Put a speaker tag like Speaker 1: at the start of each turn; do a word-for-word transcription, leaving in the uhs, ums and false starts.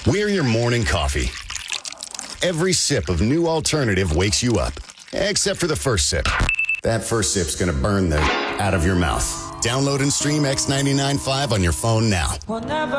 Speaker 1: We're your morning coffee. Every sip of New Alternative wakes you up, except for the first sip. That first sip's gonna burn the out of your mouth. Download and stream X ninety-nine point five on your phone now.
Speaker 2: We'll never